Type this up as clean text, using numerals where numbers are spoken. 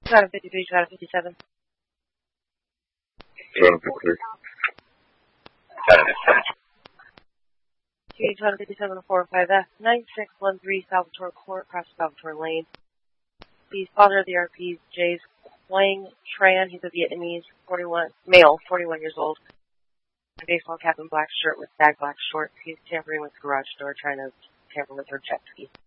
253, 257. 253. 257 405F, 9613 Salvatore Court, across Salvatore Lane. The sponsor of the RP is Jays Quang Tran. He's a Vietnamese, male, 41 years old. A baseball cap and black shirt with sag black shorts. He's tampering with the garage door, trying to tamper with her jet ski.